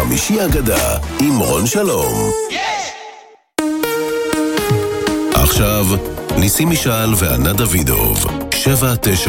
חמישי אגדה עם רון שלום. עכשיו ניסים משעל וענה דוידוב 7-9.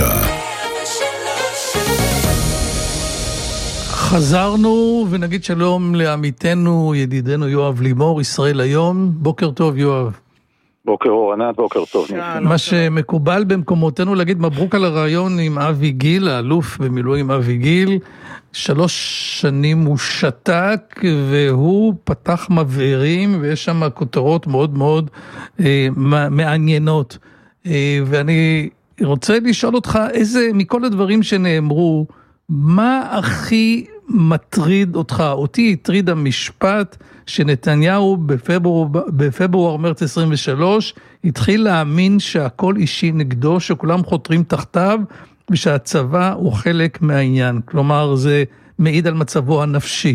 חזרנו ונגיד שלום לעמיתנו ידידנו יואב לימור, ישראל היום. בוקר טוב יואב. בוקר אור ענת, בוקר טוב. מה שמקובל במקומותינו להגיד מברוק על הרעיון עם אבי גיל, האלוף במילואים אבי גיל. 3 שנים הוא שתק והוא פתח מבערים ויש שם כותרות מאוד מאוד מעניינות. ואני רוצה לשאול אותך מכל הדברים שנאמרו, מה הכי מטריד אותך? אותי הטריד המשפט שנתניהו בפברואר מרץ 23 התחיל להאמין שהכל אישי נגדו, שכולם חותרים תחתיו ושהצבא הוא חלק מהעניין. כלומר זה מעיד על מצבו הנפשי.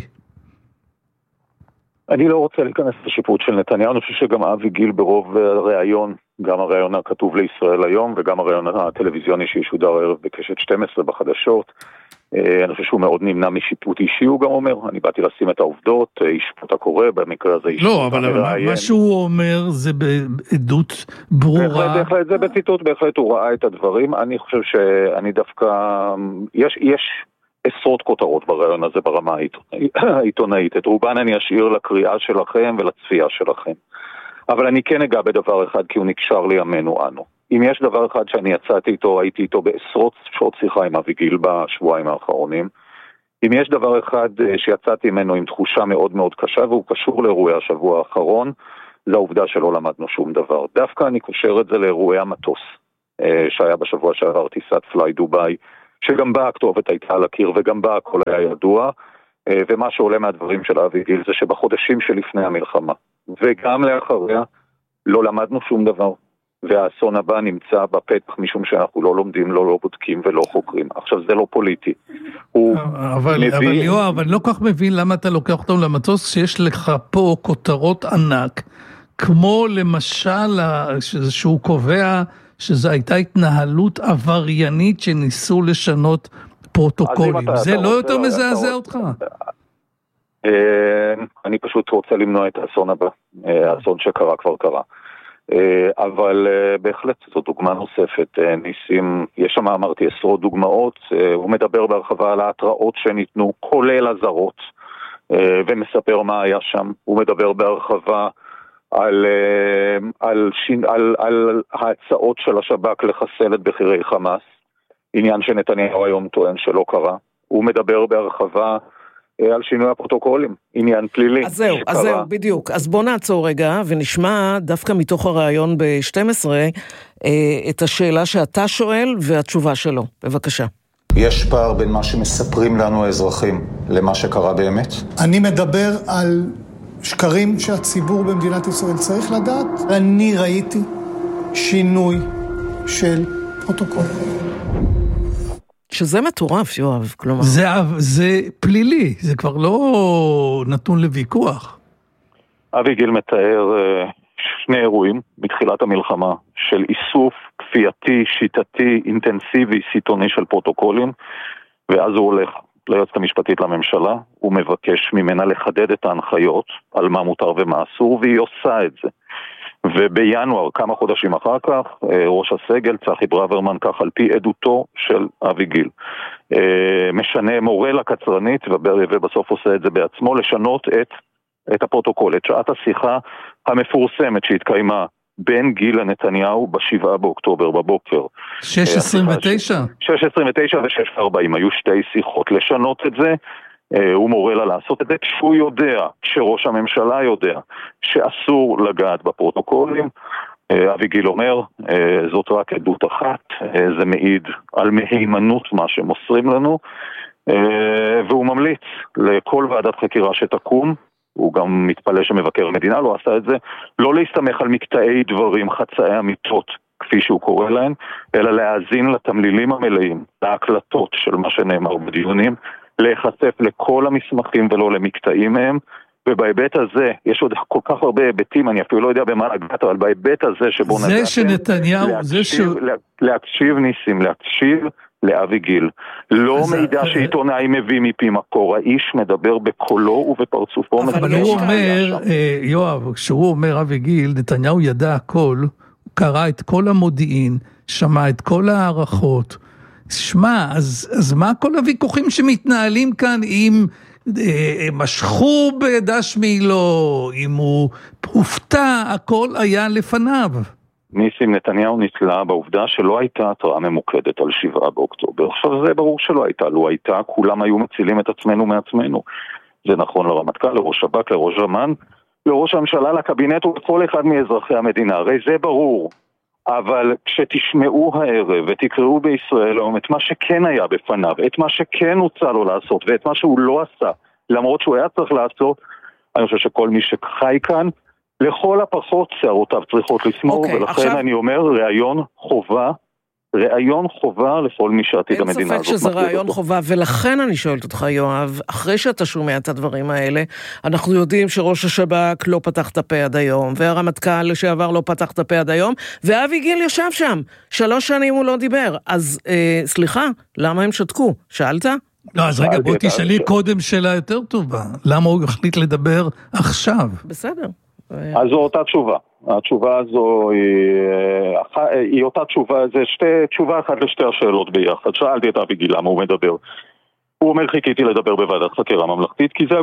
אני לא רוצה להיכנס לשיפוט של נתניהו, אני חושב שגם אבי גיל ברוב ראיון, גם הראיון הכתוב לישראל היום וגם הראיון הטלוויזיוני שישודר הערב בקשת 12 בחדשות, אני חושב שהוא מאוד נמנע משיפוט אישי, הוא גם אומר, אני באתי לשים את העובדות, ישפוט הקורא, במקרה הזה ישפוט. לא, אבל מה שהוא אומר זה בעדות ברורה. בהחלט, זה בציטוט, בהחלט הוא ראה את הדברים, אני חושב שאני דווקא, יש עשרות כותרות ברעיון הזה ברמה העיתונאית, את רובן אני אשאיר לקריאה שלכם ולצפייה שלכם. אבל אני כן אגע בדבר אחד, כי הוא נקשר לימינו אנו. אם יש דבר אחד שאני יצאתי איתו, הייתי איתו בעשרות שעות שיחה עם אבי גיל בשבועיים האחרונים. אם יש דבר אחד שיצאתי ממנו עם תחושה מאוד מאוד קשה, והוא קשור לאירועי השבוע האחרון, זה העובדה שלא למדנו שום דבר. דווקא אני קושר את זה לאירועי המטוס, שהיה בשבוע שעבר טיסת פליי דוביי, שגם בה הכתובת הייתה על הקיר, וגם בה הכל היה ידוע, ומה שעולה מהדברים של אבי גיל זה שבחודשים שלפני המלחמה, וגם לאחריה, לא למדנו שום דבר. והאסון הבא נמצא בפתח משום שאנחנו לא לומדים, לא בודקים ולא חוקרים. עכשיו זה לא פוליטי. אבל יואב, אני לא כך מבין למה אתה לוקח אותם למטוס שיש לך פה כותרות ענק, כמו למשל שהוא קובע שזו הייתה התנהלות עבריינית שניסו לשנות פרוטוקולים. זה לא יותר מזעזע אותך? אני פשוט רוצה למנוע את האסון הבא. האסון שקרה כבר קרה. אבל בהחלט זו דוגמה נוספת. ניסים, יש שם אמרתי עשרות דוגמאות, הוא מדבר בהרחבה על ההתראות שניתנו, כולל הזרות, ומספר מה היה שם. הוא מדבר בהרחבה על ההצעות של השב"כ לחסל את בחירי חמאס, עניין שנתניהו היום טוען שלא קרה. הוא מדבר בהרחבה על שינוי הפרוטוקולים, עניין פלילי. אז זהו, בדיוק. אז בוא נעצור רגע ונשמע דווקא מתוך הרעיון ב-12 את השאלה שאתה שואל והתשובה שלו. בבקשה. יש פער בין מה שמספרים לנו האזרחים למה שקרה באמת? אני מדבר על שקרים שהציבור במדינת ישראל צריך לדעת. אני ראיתי שינוי של פרוטוקול. שזה מטורף, יואב, כלומר. זה פלילי, זה כבר לא נתון לוויכוח. אבי גיל מתאר 2 אירועים מתחילת המלחמה של איסוף כפייתי, שיטתי, אינטנסיבי, סיטוני של פרוטוקולים, ואז הוא הולך ליועצת המשפטית לממשלה, הוא מבקש ממנה לחדד את ההנחיות על מה מותר ומה אסור, והיא עושה את זה. ובינואר, כמה חודשים אחר כך, ראש הסגל, צחי ברוורמן, כך על פי עדותו של אבי גיל, משנה מורה לקצרנית, ובסוף עושה את זה בעצמו, לשנות את הפרוטוקול, את שעת השיחה המפורסמת שהתקיימה בין גיל לנתניהו ב7 באוקטובר בבוקר. 6:29? 6:29 ו-6:40, היו 2 שיחות. לשנות את זה, הוא מורה לה לעשות את זה כשהוא יודע, כשראש הממשלה יודע שאסור לגעת בפרוטוקולים. אבי גיל אומר, זאת רק עדות אחת, זה מעיד על מהימנות מה שמוסרים לנו, והוא ממליץ לכל ועדת חקירה שתקום, הוא גם מתפלא שמבקר המדינה לא עשה את זה, לא להסתמך על מקטעי דברים, חצאי אמיתות, כפי שהוא קורא להן, אלא להאזין לתמלילים המלאים, להקלטות של מה שנאמר בדיונים, להיחשף לכל המסמכים ולא למקטעים מהם, ובהיבט הזה, יש עוד כל כך הרבה היבטים, אני אפילו לא יודע במה לגעת, אבל בהיבט הזה שבו זה שנתניהו, להקשיב ניסים, להקשיב לאבי גיל. לא מידע שעיתונאי מביא מפי מקור, האיש מדבר בקולו ובפרצופו. אבל הוא אומר, יואב, כשהוא אומר אבי גיל, נתניהו ידע הכל, הוא קרא את כל המודיעין, שמע את כל הערכות. שמע, אז מה כל הוויכוחים שמתנהלים כאן אם משכו בדש מילו, אם הוא הופתע, הכל היה לפניו. ניסים, נתניהו נתלה בעובדה שלא הייתה התראה ממוקדת על 7 באוקטובר. עכשיו זה ברור שלא הייתה, לו הייתה, כולם היו מצילים את עצמנו מעצמנו. זה נכון לרמטכ"ל, לראש שב"כ, לראש אמ"ן, לראש הממשלה, לקבינט ולכל אחד מאזרחי המדינה. הרי זה ברור. אבל כשתשמעו הערב ותקראו בישראל היום את מה שכן היה בפניו, את מה שכן הוצע לו לעשות ואת מה שהוא לא עשה, למרות שהוא היה צריך לעשות, אני חושב שכל מי שחי כאן, לכל הפחות שערותיו צריכות לשמור, ולכן עכשיו... אני אומר, רעיון חובה לכל מי שעתיד המדינה הזאת. אין ספק שזה רעיון חובה, ולכן אני שואלת אותך, יואב, אחרי שאתה שומע את הדברים האלה, אנחנו יודעים שראש השב"כ לא פתח את הפה עד היום, והרמטכ"ל לשעבר לא פתח את הפה עד היום, ואבי גיל ישב שם, 3 שנים הוא לא דיבר, אז סליחה, למה הם שתקו? שאלת? לא, אז רגע, בוא תשאלי קודם שאלה יותר טובה, למה הוא החליט לדבר עכשיו? בסדר. אז זו אותה תשובה. התשובה הזו היא אותה תשובה, זה תשובה אחת לשתי השאלות ביחד. שאלתי את אבי גיל למה הוא מדבר. הוא אומר חיכיתי לדבר בוועדת חקירה ממלכתית, כי זה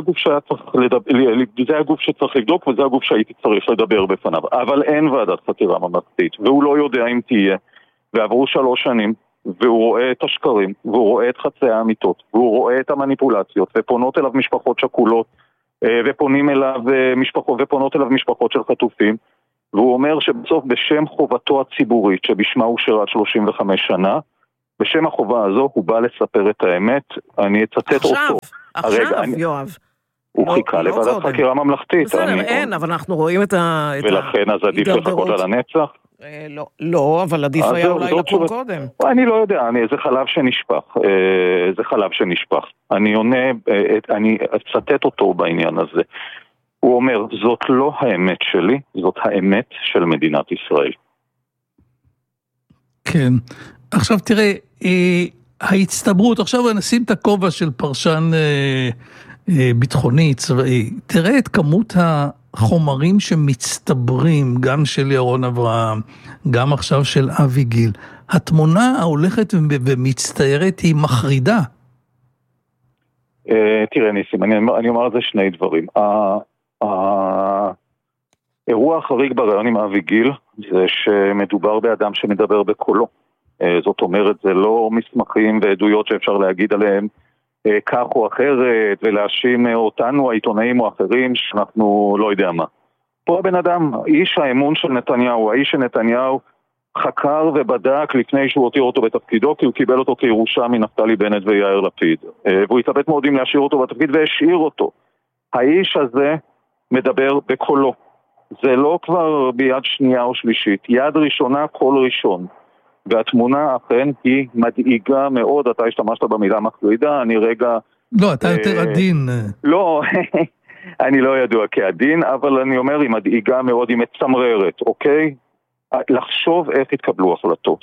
הגוף שצריך לבדוק וזה הגוף שהייתי צריך לדבר בפניו. אבל אין ועדת חקירה ממלכתית, והוא לא יודע אם תהיה. ועברו 3 שנים, והוא רואה את השקרים, והוא רואה את חצי האמיתות, והוא רואה את המניפולציות, ופונות אליו משפחות שכולות, ופונות אליו משפחות של חטופים, והוא אומר שבסוף בשם חובתו הציבורית, שבשמה הוא שירת 35 שנה, בשם החובה הזו הוא בא לספר את האמת, אני אצטט אותו. עכשיו, יואב. הוא חיכה לוועדת חקירה ממלכתית. בסדר, אין, אבל אנחנו רואים את ולכן אז עדיף לחכות על הנצח? לא, אבל עדיף היה אולי לקום קודם. אני לא יודע, זה חלב שנשפך. אני אצטט אותו בעניין הזה. הוא אומר, זאת לא האמת שלי, זאת האמת של מדינת ישראל. כן. עכשיו תראה, ההצטברות, עכשיו נשים את הכובע של פרשן ביטחוני, צבאי. תראה את כמות החומרים שמצטברים, גם של ירון אברהם, גם עכשיו של אבי גיל. התמונה ההולכת ומצטיירת היא מחרידה. תראה ניסים, אני אומר על זה 2 דברים. האירוע החריג בראיון עם אבי גיל זה שמדובר באדם שמדבר בקולו. זאת אומרת, זה לא מסמכים ועדויות שאפשר להגיד עליהם כך או אחרת, ולהאשים אותנו, העיתונאים או אחרים, שאנחנו לא יודע מה. פה הבן אדם, איש האמון של נתניהו, האיש שנתניהו חקר ובדק לפני שהוא הותיר אותו בתפקידו, כי הוא קיבל אותו כירושה מנפתלי בנט ויאיר לפיד. והוא התלבט מאוד אם להשאיר אותו בתפקיד והשאיר אותו. האיש הזה מדבר בקולו. זה לא כבר ביד שנייה או שלישית, יד ראשונה, קול ראשון. והתמונה אכן היא מדאיגה מאוד, אתה השתמשת במילה מחרידה, אני רגע... לא, אתה יותר עדין. לא, אני לא ידוע כעדין, אבל אני אומר, היא מדאיגה מאוד, היא מצמררת, אוקיי? לחשוב איך התקבלו החלטות,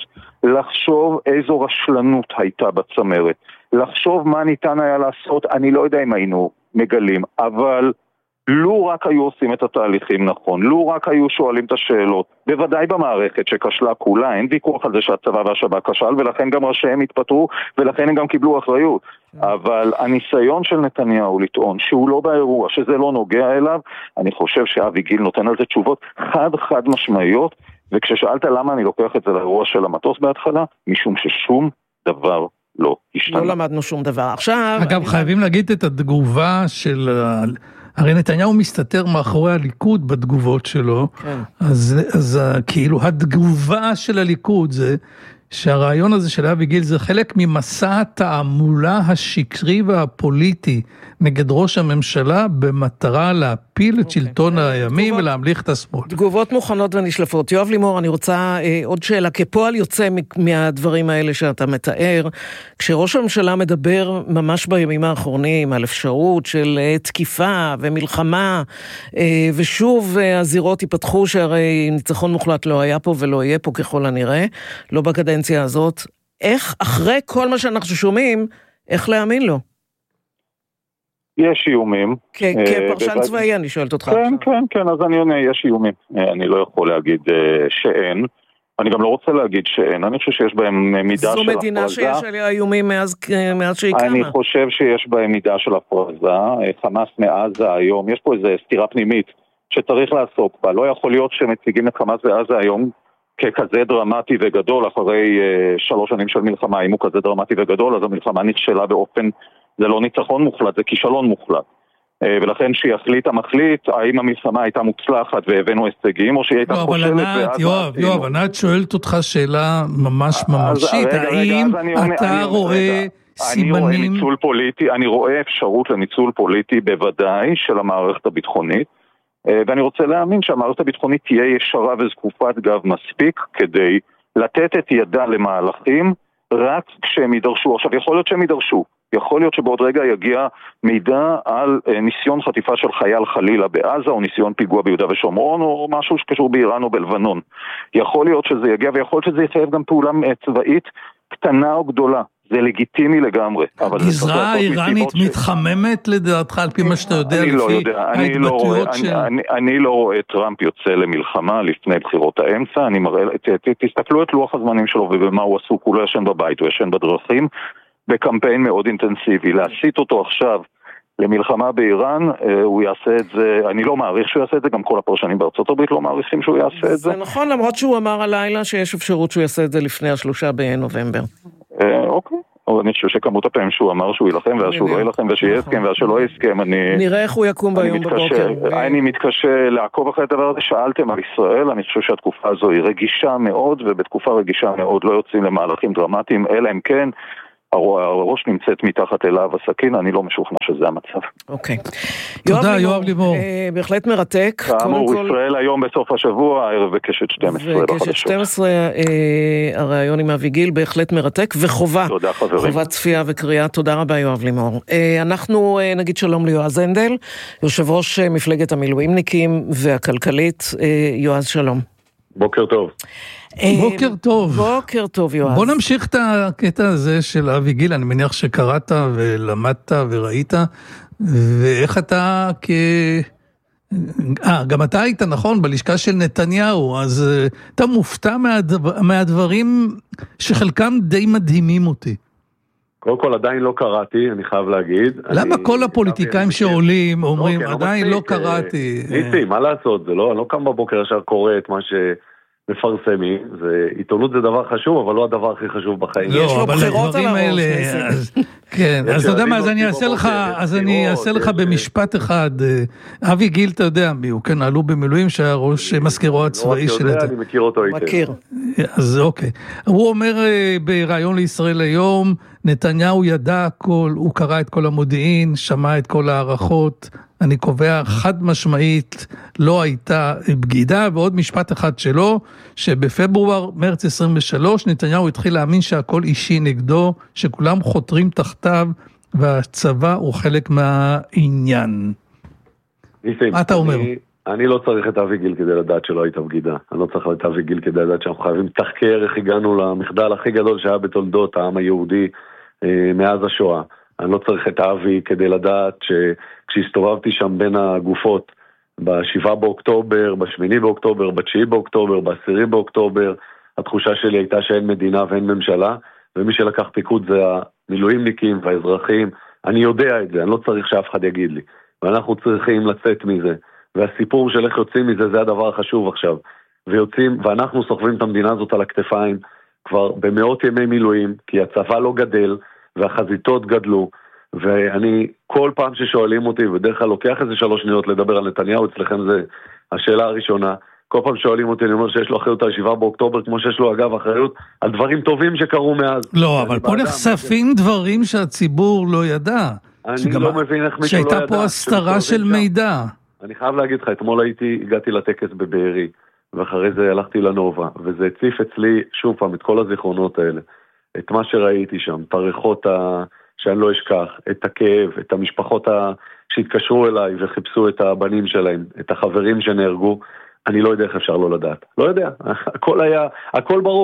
לחשוב איזו רשלנות הייתה בצמרת, לחשוב מה ניתן היה לעשות, אני לא יודע אם היינו מגלים, אבל... לו רק היו עושים את התהליכים נכון, לו רק היו שואלים את השאלות, בוודאי במערכת שכשלה כולה, אין ויכוח על זה שהצבא והשב"כ כשל, ולכן גם ראשיהם התפטרו, ולכן הם גם קיבלו אחריות. אבל הניסיון של נתניהו לטעון שהוא לא באירוע, שזה לא נוגע אליו, אני חושב שאבי גיל נותן על זה תשובות חד משמעיות, וכששאלת למה אני לוקח את זה לאירוע של המטוס בהתחלה, משום ששום דבר לא השתנה. לא למדנו שום דבר. עכשיו... אגב, חייבים להגיד את התגובה של... הרי נתניהו מסתתר מאחורי הליכוד בתגובות שלו, כן. אז כאילו התגובה של הליכוד זה שהרעיון הזה של אבי גיל זה חלק ממסע התעמולה השקרי והפוליטי נגד ראש הממשלה במטרה להפיל את שלטון הימין ולהמליך את השמאל. תגובות מוכנות ונשלפות. יואב לימור, אני רוצה עוד שאלה, כפועל יוצא מהדברים האלה שאתה מתאר, כשראש הממשלה מדבר ממש בימים האחרונים על אפשרות של תקיפה ומלחמה, ושוב הזירות ייפתחו שהרי ניצחון מוחלט לא היה פה ולא יהיה פה ככל הנראה, לא בקדנציה הזאת, איך, אחרי כל מה שאנחנו שומעים, איך להאמין לו? יש איומים. כפרשן צבאי אני שואלת אותך. כן, אז אני עונה, יש איומים. אני לא יכול להגיד שאין. אני גם לא רוצה להגיד שאין. אני חושב שיש בהם מידה של הפרזה. זו מדינה שיש עליה איומים מאז שהיא קמה. אני חושב שיש בהם מידה של הפרזה. חמאס מעזה היום, יש פה איזו סתירה פנימית שצריך לעסוק בה. לא יכול להיות שמציגים את חמאס בעזה היום ככזה דרמטי וגדול אחרי 3 שנים של מלחמה. אם הוא כזה דרמטי וגדול, אז המלחמה נכשלה באופן, זה לא ניצחון מוחלט, זה כישלון מוחלט. ולכן שיחליט המחליט, האם המלחמה הייתה מוצלחת והבאנו הישגים, או שהיא הייתה כושלת. יואב, ענת שואלת אותך שאלה ממש ממשית, האם אתה רואה סימנים... אני רואה אפשרות לניצול פוליטי בוודאי של המערכת הביטחונית, ואני רוצה להאמין שהמערכת הביטחונית תהיה ישרה וזקופת גב מספיק כדי לתת את ידה למהלכים רק כשהם יידרשו. עכשיו, יכול להיות שהם יידרשו. יכול להיות שבעוד רגע יגיע מידע על ניסיון חטיפה של חייל חלילה בעזה, או ניסיון פיגוע ביהודה ושומרון, או משהו שקשור באיראן או בלבנון. יכול להיות שזה יגיע, ויכול להיות שזה יחייב גם פעולה צבאית קטנה או גדולה. זה לגיטימי לגמרי. גזרה האיראנית מתחממת לדעתך, על פי מה שאתה יודע, לפי ההתבטאויות של... אני לא רואה טראמפ יוצא למלחמה לפני בחירות האמצע. אני מראה, תסתכלו את לוח הזמנים שלו ובמה הוא עסוק, הוא לא ישן בבית, הוא ישן בדרכים, בקמפיין מאוד אינטנסיבי. להסיט אותו עכשיו למלחמה באיראן, הוא יעשה את זה, אני לא מעריך שהוא יעשה את זה, גם כל הפרשנים בארצות הברית לא מעריכים שהוא יעשה את זה. זה נכון, למרות שהוא אמר הלילה שיש אפשרות שהוא יעשה את זה לפני 3 בנובמבר. אוקיי, אבל אני חושב שכמות הפעמים שהוא אמר שהוא ילחם, והשהוא לא ילחם, ושיהיה הסכם, והשלא יסכם, נראה איך הוא יקום ביום בבוקר. אני מתקשה לעקוב אחרי הדבר הזה. שאלתם על ישראל, אני חושב שהתקופה הזו היא רגישה מאוד, ובתקופה רגישה מאוד לא יוצאים למהלכים דרמטיים, אלא אם כן הראש נמצאת מתחת אליו הסכין, אני לא משוכנע שזה המצב. אוקיי. תודה, יואב לימור. בהחלט מרתק. כאמור, ישראל היום בסוף השבוע, הערב בקשת 12. בקשת 12, הרעיון עם אבי גיל, בהחלט מרתק, וחובה. תודה חברים. חובת צפייה וקריאה. תודה רבה יואב לימור. אנחנו נגיד שלום ליועז הנדל, יושב ראש מפלגת המילואימניקים והכלכלית. יועז, שלום. בוקר טוב. בוקר טוב. בוקר טוב, יועז. בוא נמשיך את הקטע הזה של אבי גיל, אני מניח שקראת ולמדת וראית, ואיך אתה גם אתה היית, נכון, בלשכה של נתניהו, אז אתה מופתע מהדברים שחלקם די מדהימים אותי. קודם כל עדיין לא קראתי, אני חייב להגיד. למה כל הפוליטיקאים שעולים אומרים, עדיין לא קראתי? ניסי, מה לעשות? זה לא קם בבוקר ישר קורא את מה שמפרסמים. עיתונות זה דבר חשוב, אבל לא הדבר הכי חשוב בחיים. לא, אבל הדברים האלה... כן, אז אתה יודע מה, אז אני אעשה לך במשפט אחד. אבי גיל, אתה יודע מי הוא, כן, עלו במילואים שהיה ראש מזכירו הצבאי של... אני מכיר אותו היטב. מכיר. אז אוקיי. הוא אומר ברעיון לישראל היום, נתניהו ידע הכל, הוא קרא את כל המודיעין, שמע את כל הערכות, אני קובע חד משמעית, לא הייתה בגידה, ועוד משפט אחד שלו, שבפברואר, מרץ 23, נתניהו התחיל להאמין שהכל אישי נגדו, שכולם חותרים תחתיו, והצבא הוא חלק מהעניין. מה אתה אומר? אני לא צריך את אבי גיל כדי לדעת שלא הייתה בגידה. אני לא צריך את אבי גיל כדי לדעת שאנחנו חייבים לתחקר איך הגענו למחדל הכי גדול שהיה בתולדות העם היהודי מאז השואה. אני לא צריך את אבי כדי לדעת שכשהסתובבתי שם בין הגופות, ב7 באוקטובר, ב8 באוקטובר, ב9 באוקטובר, ב10 באוקטובר, התחושה שלי הייתה שאין מדינה ואין ממשלה, ומי שלקח פיקוד זה המילואימניקים והאזרחים. אני יודע את זה, אני לא צריך שאף אחד יגיד לי. ואנחנו צריכים לצאת מזה. והסיפור של איך יוצאים מזה זה הדבר החשוב עכשיו. ואנחנו סוחבים את המדינה הזאת על הכתפיים כבר במאות ימי מילואים, כי הצבא לא גדל והחזיתות גדלו, ואני כל פעם ששואלים אותי, בדרך כלל לוקח איזה 3 שניות לדבר על נתניהו, אצלכם זה השאלה הראשונה, כל פעם שואלים אותי, אני אומר שיש לו אחריות על 7 באוקטובר, כמו שיש לו אגב אחריות על דברים טובים שקרו מאז. לא, אבל פה נחשפים דברים שהציבור לא ידע. אני לא מבין איך מישהו לא ידע. שהייתה פה הסתרה של מידע. אני חייב להגיד לך, אתמול הגעתי לטקס בבארי, ואחרי זה הלכתי לנובה, וזה הציף אצלי שוב פעם את כל הזיכרונות האלה, את מה שראיתי שם, את הריחות שאני לא אשכח, את הכאב, את המשפחות שהתקשרו אליי וחיפשו את הבנים שלהם, את החברים שנהרגו. אני לא יודע איך אפשר לא לדעת, לא יודע, הכל ברור,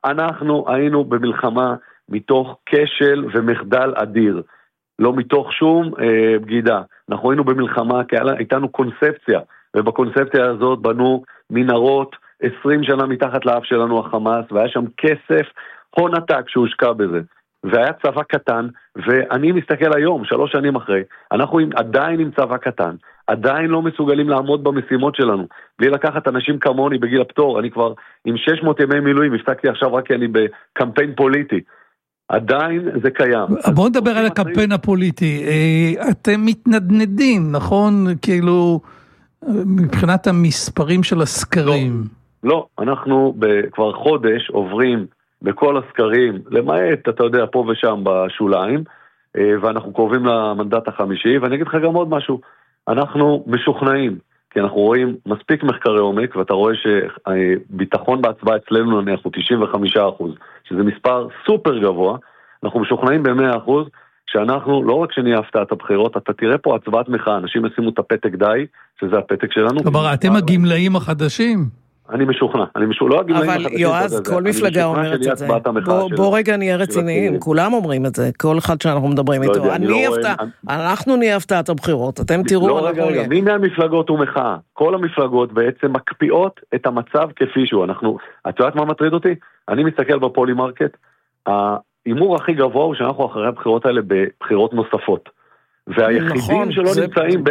אנחנו היינו במלחמה מתוך כשל ומחדל אדיר, לא מתוך שום בגידה. אנחנו היינו במלחמה כי הייתנו קונספציה, ובקונספציה הזאת בנו מנהרות 20 שנה מתחת לאף שלנו החמאס, והיה שם כסף, הון עתק שהושקע בזה. והיה צבא קטן, ואני מסתכל היום, 3 שנים אחרי, אנחנו עדיין עם צבא קטן, עדיין לא מסוגלים לעמוד במשימות שלנו, בלי לקחת אנשים כמוני בגיל הפטור, אני כבר עם 600 ימי מילואים, הפסקתי עכשיו רק כי אני בקמפיין פוליטי, עדיין זה קיים. בואו נדבר על הקמפיין הפוליטי, אתם מתנדנדים, נכון? כאילו, מבחינת המספרים של הסקרים. לא, אנחנו כבר חודש עוברים בכל הסקרים, למעט, אתה יודע, פה ושם בשוליים, ואנחנו קרובים למנדט החמישי, ואני אגיד לך גם עוד משהו, אנחנו משוכנעים, כי אנחנו רואים מספיק מחקרי עומק, ואתה רואה שביטחון בהצבעה אצלנו נניח הוא 95%, שזה מספר סופר גבוה, אנחנו משוכנעים ב100%, שאנחנו, לא רק שנהיה הפתעת הבחירות, אתה תראה פה הצבעת מחאה, אנשים ישימו את הפתק די, שזה הפתק שלנו. כלומר, אתם הגמלאים החדשים? אני משוכנע, לא הגמלאים החדשים. אבל יועז, כל מפלגה אומרת את זה. בוא רגע נהיה רציניים, כולם אומרים את זה, כל אחד שאנחנו מדברים איתו. אנחנו נהיה הפתעת הבחירות, אתם תראו. לא רגע, מי מהמפלגות הוא מחאה? כל המפלגות בעצם מקפיאות את המצב כפי שהוא. את יודעת מה מטריד אותי? אני מסתכל בפולי מרקט, האימור הכי גבוה הוא שאנחנו אחרי הבחירות האלה בבחירות נוספות. והיחידים שלא נמצאים,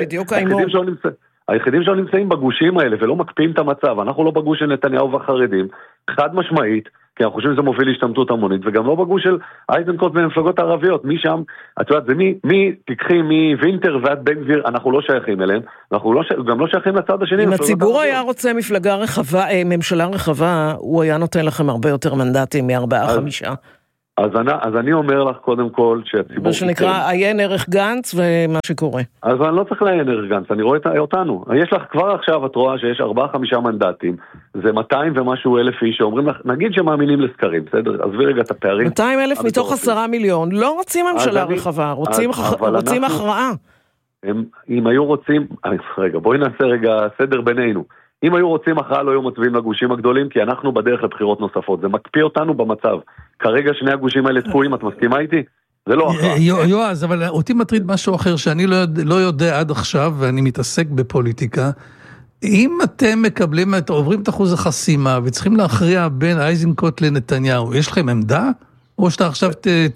היחידים שלא נמצאים בגושים האלה ולא מקפיאים את המצב, אנחנו לא בגוש של נתניהו והחרדים, חד משמעית, כי אנחנו חושבים שזה מוביל להשתמטות המונית, וגם לא בגוש של אייזנקוט ומפלגות הערביות, מי שם, את יודעת, זה מי תקחי מווינטר ועד בן גביר, אנחנו לא שייכים אליהם, אנחנו גם לא שייכים לצד השני. אם הציבור היה רוצה מפלגה רחבה, ממשלה רחבה, הוא היה נותן לכם הרבה יותר מנדטים מ4-5. אז אני אומר לך קודם כל שהציבור... מה שנקרא עיין ערך גנץ ומה שקורה. אז אני לא צריך לעיין ערך גנץ, אני רואה אותנו. יש לך כבר עכשיו, את רואה שיש 4-5 מנדטים, זה 200 ומשהו אלף איש שאומרים לך, נגיד שמאמינים לסקרים, בסדר? עזבי רגע את הפערים. 200,000 מתוך 10 מיליון, לא רוצים ממשלה רחבה, רוצים הכרעה. אם היו רוצים, רגע, בואי נעשה רגע סדר בינינו. אם היו רוצים הכרעה לא היו מצביעים לגושים הגדולים, כי אנחנו בדרך לבחירות נוספות. זה מקפיא אותנו במצב. כרגע שני הגושים האלה תקועים, את מסכימה איתי? זה לא הכרעה. יועז, אבל אותי מטריד משהו אחר שאני לא יודע עד עכשיו, ואני מתעסק בפוליטיקה. אם אתם מקבלים, עוברים את אחוז החסימה, וצריכים להכריע בין אייזנקוט לנתניהו, יש לכם עמדה? או שאתה עכשיו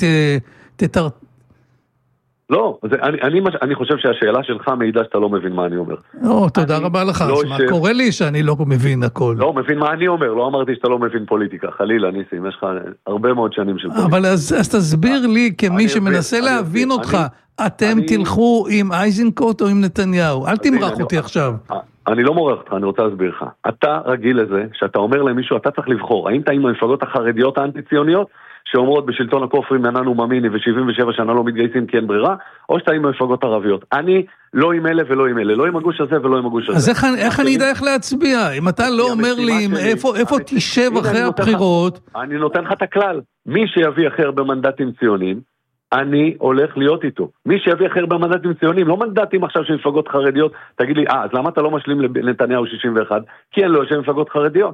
לא, אני חושב שהשאלה שלך מעידה שאתה לא מבין מה אני אומר. תודה רבה לך, מה קורה לי שאני לא מבין הכל. לא מבין מה אני אומר, לא אמרתי שאתה לא מבין פוליטיקה, חלילה ניסים, יש לך הרבה מאוד שנים של פוליטיקה. אבל אז תסביר לי כמי שמנסה להבין אותך, אתם תלכו עם אייזנקוט או עם נתניהו, אל תמרח אותי עכשיו. אני לא מורח אותך, אני רוצה להסביר לך. אתה רגיל לזה שאתה אומר למישהו, אתה צריך לבחור, האם אתה עם המפלגות החרדיות האנטי-ציוניות, שאומרות בשלטון הכופרים נננו מאמיני ו77 שנה לא מתגייסים כי אין ברירה, או שאתה עם המפלגות ערביות. אני לא עם אלה ולא עם אלה, לא עם הגוש הזה ולא עם הגוש הזה. אז איך אני יודע איך להצביע? אם אתה לא אומר לי איפה תשב אחרי הבחירות... אני נותן לך את הכלל. מי שיביא אחר במנדטים ציונים, אני הולך להיות איתו. מי שיביא אחר במנדטים ציונים, לא מנדטים עכשיו של מפלגות חרדיות, תגיד לי, אז למה אתה לא משלים לנתניהו 61? כי אין לו של מפלגות חרדיות.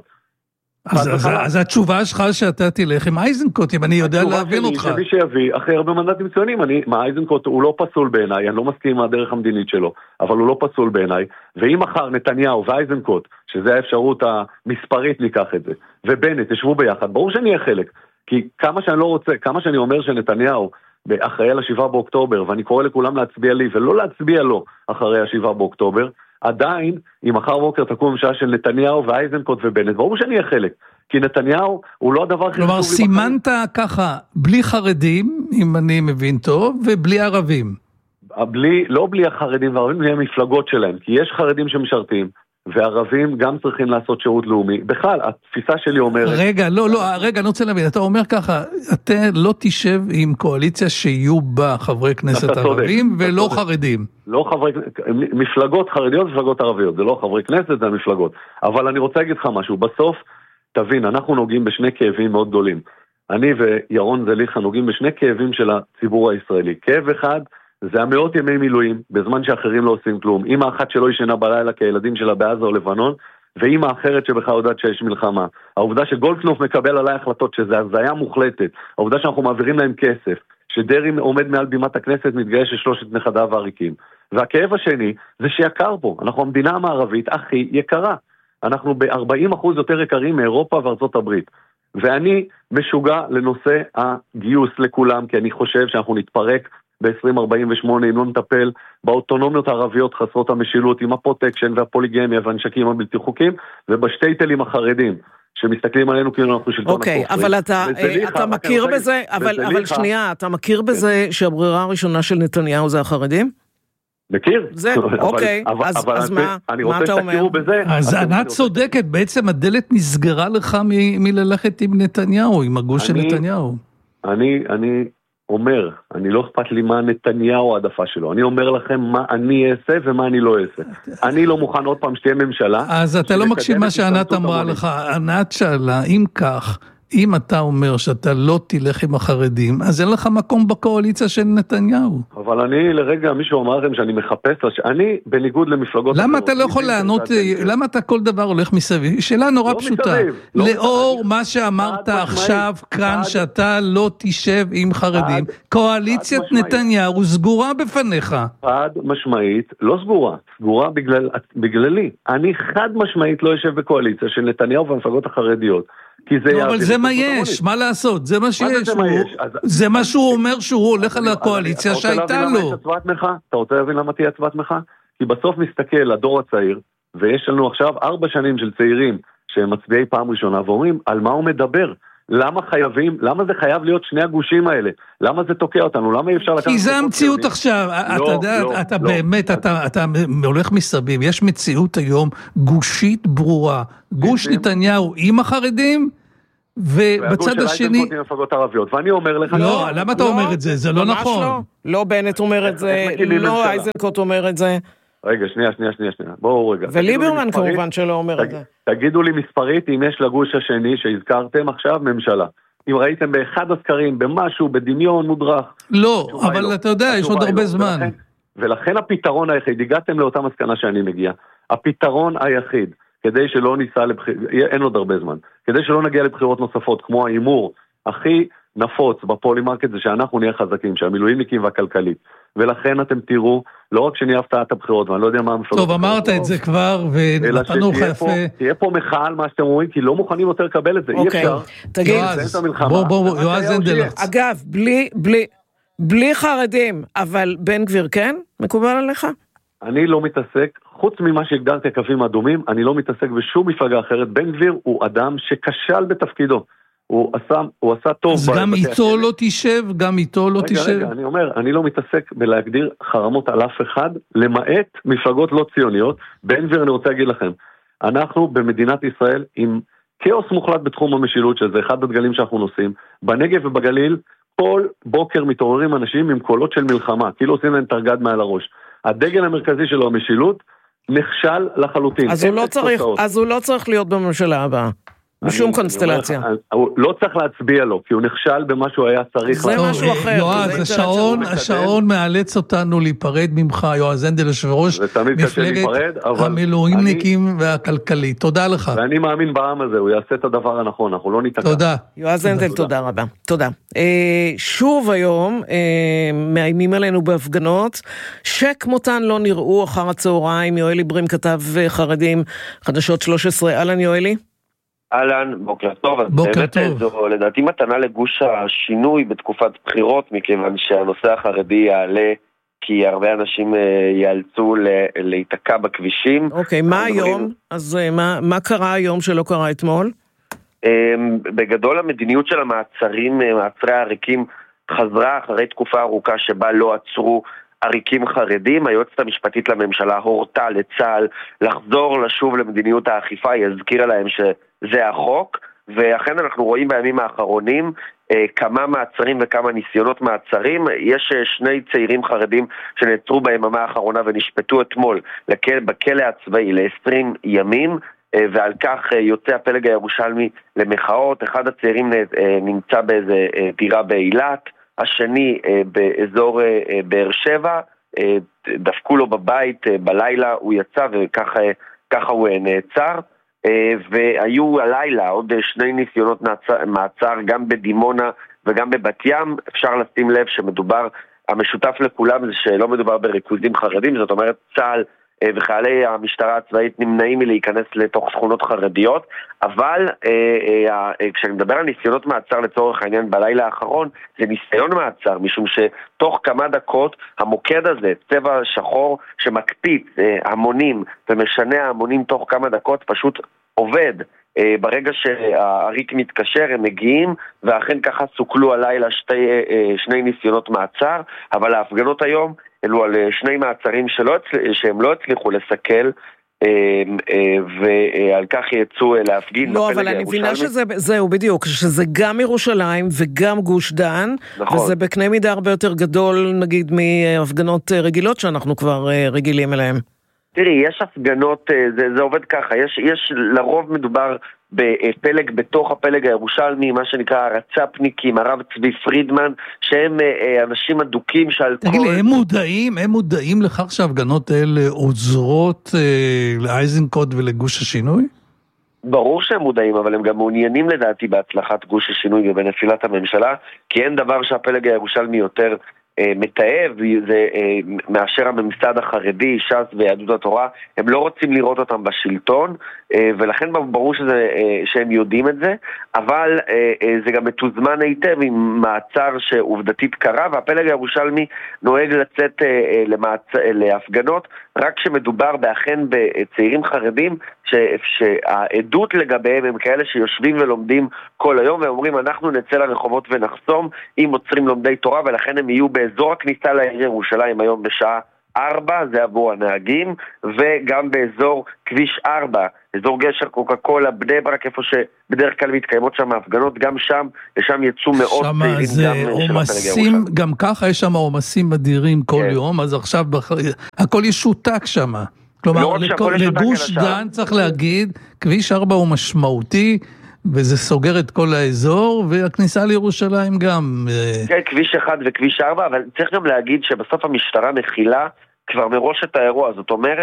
אז התשובה שלך שאתה תלך עם אייזנקוט, אם אני יודע להבין אותך. שמי שיביא אחרי הרבה מנדטים ציונים, אייזנקוט הוא לא פסול בעיניי, אני לא מסכים עם הדרך המדינית שלו, אבל הוא לא פסול בעיניי, ואם אחר נתניהו ואייזנקוט, שזה האפשרות המספרית ניקח את זה, ובנט ישבו ביחד, ברור שאני אהיה חלק, כי כמה שאני לא רוצה, כמה שאני אומר שנתניהו אחרי ה7 באוקטובר, ואני קורא לכולם להצביע לי, ולא להצביע לו אחרי ה7 באוקטובר, עדיין, אם מחר בוקר תקום ממשלה של נתניהו ואייזנקוט ובנט, ברור שאני אהיה חלק, כי נתניהו הוא לא הדבר הכי חשוב. כלומר, סימנת ככה, בלי חרדים, אם אני מבין טוב, ובלי ערבים. לא בלי החרדים והערבים, בלי המפלגות שלהם, כי יש חרדים שמשרתים, וערבים גם צריכים לעשות שירות לאומי. בכלל, התפיסה שלי אומרת... רגע, רגע, אני רוצה להבין, אתה אומר ככה, אתה לא תשב עם קואליציה שיהיו בה חברי כנסת ערבים ולא חרדים. לא חברי כנסת, מפלגות חרדיות ומפלגות ערביות, זה לא חברי כנסת, זה המפלגות. אבל אני רוצה להגיד לך משהו, בסוף, תבין, אנחנו נוגעים בשני כאבים מאוד גדולים. אני וירון זליכה נוגעים בשני כאבים של הציבור הישראלי. כאב אחד, זה המאות ימי מילואים, בזמן שאחרים לא עושים כלום. אמא אחת שלא ישנה בלילה כי הילדים שלה בעזה או לבנון, ואמא אחרת שבכלל יודעת שיש מלחמה. העובדה שגולדקנופ מקבל עליי החלטות שזה הזיה מוחלטת, העובדה שאנחנו מעבירים להם כסף, שדרי עומד מעל בימת הכנסת מתגייס לשלושת נכדיו העריקים. והכאב השני זה שיקר פה, אנחנו המדינה המערבית הכי יקרה. אנחנו ב-40% יותר יקרים מאירופה וארצות הברית. ואני משוגע לנושא הגיוס לכולם, כי אני חושב שאנחנו נתפרק ב-2048 אם לא נטפל באוטונומיות הערביות חסרות המשילות, עם הפרוטקשן והפוליגמיה והנשקים הבלתי חוקיים, ובשטייטלים החרדים, שמסתכלים עלינו כאילו אנחנו שלטון הכופרי. אוקיי, אבל אתה מכיר בזה, אבל שנייה, אתה מכיר בזה שהברירה הראשונה של נתניהו זה החרדים? מכיר? זה, אוקיי, אז מה אתה אומר? אז ענת צודקת, בעצם הדלת נסגרה לך מללכת עם נתניהו, עם הגוש של נתניהו. אני אומר, אני לא אכפת לי מה נתניהו העדפה שלו, אני אומר לכם מה אני אעשה ומה אני לא אעשה. אני לא מוכן עוד פעם שתהיה ממשלה. אז אתה לא מקשיב מה שענת אמרה לך, ענת שאלה, אם כך, אם אתה אומר שאתה לא תלך עם החרדים, אז אין לך מקום בקואליציה של נתניהו. אבל אני לרגע, מישהו אמר לכם שאני מחפש, אני בניגוד למפלגות... למה אתה לא יכול לענות, למה אתה כל דבר הולך מסביב? שאלה נורא פשוטה. לאור מה שאמרת עכשיו כאן, שאתה לא תשב עם חרדים, קואליציית נתניהו סגורה בפניך. חד משמעית, לא סגורה, סגורה בגללי. אני חד משמעית לא יושב בקואליציה של נתניהו והמפלגות החרדיות. אבל זה מה יש, מה לעשות? זה מה שיש. זה מה שהוא אומר שהוא הולך על הקואליציה שהייתה לו. אתה רוצה להבין למה תהיה הצבעת מחאה? כי בסוף מסתכל הדור הצעיר, ויש לנו עכשיו 4 שנים של צעירים שהם מצביעי פעם ראשונה, ואומרים על מה הוא מדבר. למה זה חייב להיות שני הגושים האלה? למה זה תוקע אותנו? למה אי אפשר לקחת... כי זה המציאות עכשיו. אתה יודע, אתה באמת, אתה הולך מסביב. יש מציאות היום גושית ברורה. גוש נתניהו עם החרדים, ובצד השני... ואני אומר לך... לא, למה אתה אומר את זה? זה לא נכון. לא בנט אומר את זה, לא אייזנקוט אומר את זה. רגע, שנייה, בואו רגע. וליברמן כמובן שלא אומר את זה. תגידו לי מספרית אם יש לגוש השני שהזכרתם עכשיו ממשלה. אם ראיתם באחד הסקרים, במשהו, בדמיון מודרך. לא, אבל אתה יודע, יש עוד הרבה זמן. ולכן הפתרון היחיד, הגעתם לאותה מסקנה שאני מגיע, הפתרון היחיד, כדי שלא ניסע לבחירות, אין עוד הרבה זמן, כדי שלא נגיע לבחירות נוספות, כמו האימור, הכי נפוץ בפולימרקט זה שאנחנו נהיה חזקים, שהמילואימניקים והכלכלית. ולכן אתם תראו, לא רק שנהיה הפתעת הבחירות, ואני לא יודע מה המפלגות... טוב, אמרת את זה כבר, ונתנו לך יפה. תהיה פה מחאה על מה שאתם אומרים, כי לא מוכנים יותר לקבל את זה. אי אפשר. תגיד, בוא, יועז הנדלר. אגב, בלי חרדים, אבל בן גביר כן? מקובל עליך? אני לא מתעסק, חוץ ממה שהגדרתי הקווים האדומים, אני לא מתעסק בשום מפלגה אחרת. בן גביר הוא אדם שכשל בתפקידו. הוא עשה טוב. אז גם איתו לא תשב, גם איתו לא תשב. רגע, אני אומר, אני לא מתעסק בלהגדיר חרמות על אף אחד, למעט מפלגות לא ציוניות. בן גביר, אני רוצה להגיד לכם, אנחנו במדינת ישראל עם כאוס מוחלט בתחום המשילות, שזה אחד הדגלים שאנחנו נושאים, בנגב ובגליל, כל בוקר מתעוררים אנשים עם קולות של מלחמה, כאילו עושים להם תרגד מעל הראש. הדגל המרכזי שלו, המשילות, נכשל לחלוטין. אז הוא לא צריך להיות בממשלה הבאה. בשום קונסטלציה. הוא לא צריך להצביע לו, כי הוא נכשל במה שהוא היה צריך. זה משהו אחר. יועז, השעון מאלץ אותנו להיפרד ממך, יועז הנדל, יושב-ראש מפלגת המילואימניקים והכלכלית. תודה לך. ואני מאמין בעם הזה, הוא יעשה את הדבר הנכון, אנחנו לא ניתקע. תודה. יועז הנדל, תודה רבה. תודה. שוב היום, מאיימים עלינו בהפגנות, שכמותן לא נראו אחר הצהריים. יואלי ברים כתב חרדים, חדשות 13. אהלן יואלי. אהלן, בוקר טוב. בוקר טוב. זו לדעתי מתנה לגוש השינוי בתקופת בחירות, מכיוון שהנושא החרדי יעלה, כי הרבה אנשים יאלצו להיתקע בכבישים. אוקיי, מה היום? אז מה קרה היום שלא קרה אתמול? בגדול המדיניות של המעצרים, מעצרי העריקים, חזרה אחרי תקופה ארוכה שבה לא עצרו עריקים חרדים. היועצת המשפטית לממשלה הורתה לצה"ל לחזור לשוב למדיניות האכיפה, היא הזכירה להם שזה החוק, ואכן אנחנו רואים בימים האחרונים כמה מעצרים וכמה ניסיונות מעצרים. יש 2 צעירים חרדים שנעצרו ביממה האחרונה ונשפטו אתמול בכלא הצבאי ל-20 ימים, ועל כך יוצא הפלג הירושלמי למחאות. אחד הצעירים נמצא באיזה דירה באילת, השני באזור באר שבע, דפקו לו בבית בלילה, הוא יצא וככה הוא נעצר. והיו הלילה עוד 2 ניסיונות מעצר, גם בדימונה וגם בבת ים. אפשר לשים לב שמדובר, המשותף לכולם זה שלא מדובר בריכוזים חרדים, זאת אומרת צה"ל וחיילי המשטרה הצבאית נמנעים מלהיכנס לתוך שכונות חרדיות, אבל כשאני מדבר על ניסיונות מעצר לצורך העניין בלילה האחרון, זה ניסיון מעצר, משום שתוך כמה דקות המוקד הזה, צבע שחור שמקפיץ המונים ומשנה המונים תוך כמה דקות, פשוט עובד. ברגע שהריק מתקשר הם מגיעים, ואכן ככה סוכלו הלילה 2 ניסיונות מעצר, אבל ההפגנות היום אלו על 2 מעצרים שהם לא הצליחו לסכל, ועל כך יצאו להפגין. לא, אבל אני מבינה שזהו בדיוק, שזה גם ירושלים וגם גוש דן, נכון. וזה בקנה מידה הרבה יותר גדול נגיד מהפגנות רגילות שאנחנו כבר רגילים אליהם. תראי, יש הפגנות, זה עובד ככה, יש לרוב מדובר בפלג בתוך הפלג הירושלמי, מה שנקרא הרצפניקים, הרב צבי פרידמן, שהם אנשים אדוקים שעל כל... תגיד לי, הם מודעים לכך שההפגנות האלה עוזרות לאייזנקוט ולגוש השינוי? ברור שהם מודעים, אבל הם גם מעוניינים לדעתי בהצלחת גוש השינוי ובנפילת הממשלה, כי אין דבר שהפלג הירושלמי יותר מתאהב, זה מאשר הממסד החרדי, ש"ס ויהדות התורה, הם לא רוצים לראות אותם בשלטון, ולכן ברור שהם יודעים את זה, אבל זה גם מתוזמן היטב עם מעצר שעובדתית קרה, והפלג הירושלמי נוהג לצאת להפגנות, רק שמדובר באכן בצעירים חרדים, שהעדות לגביהם הם כאלה שיושבים ולומדים כל היום, והם אומרים אנחנו נצא לרחובות ונחסום אם עוצרים לומדי תורה, ולכן הם יהיו באזור הכניסה לעיר ירושלים היום בשעה 4, זה עבור הנהגים, וגם באזור כביש 4, אזור גשר קוקה קולה, בני ברק, איפה שבדרך כלל מתקיימות שם ההפגנות, גם שם, ושם יצאו מאות צעירים גם עומסים, גם ככה יש שם עומסים אדירים כל יום, אז עכשיו הכל ישותק שם. כלומר, לגוש דן צריך להגיד, כביש 4 הוא משמעותי, וזה סוגר את כל האזור, והכניסה לירושלים גם. כן, כביש 1 וכביש 4, אבל צריך גם להגיד שבסוף המשטרה מכילה כבר מראש את האירוע, זאת אומרת,